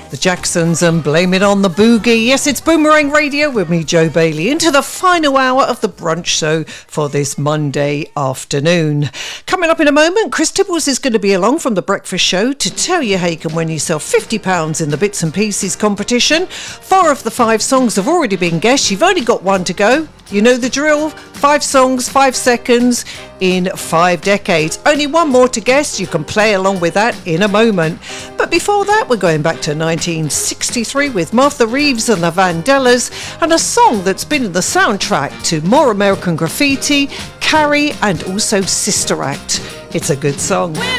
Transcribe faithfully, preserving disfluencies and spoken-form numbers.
The Jacksons and Blame It on the Boogie. Yes, it's Boomerang Radio with me, Joe Bailey, into the final hour of the brunch show for this Monday afternoon. Coming up in a moment, Chris Tibbles is going to be along from the breakfast show to tell you how you can win yourself fifty pounds in the Bits and Pieces competition. Four of the five songs have already been guessed. You've only got one to go. You know the drill. Five songs, five seconds in five decades. Only one more to guess. You can play along with that in a moment. But before that, we're going back to nineteen sixty-three with Martha Reeves and the Vandellas, and a song that's been in the soundtrack to More American Graffiti, Carrie, and also Sister Act. It's a good song.